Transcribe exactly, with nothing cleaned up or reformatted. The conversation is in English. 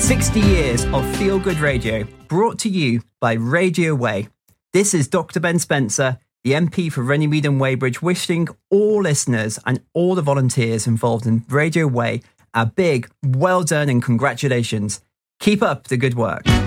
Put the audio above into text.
sixty years of feel-good radio, brought to you by Radio Way. This is Doctor Ben Spencer, the M P for Runnymede and Weybridge, wishing all listeners and all the volunteers involved in Radio Way a big well done and congratulations. Keep up the good work.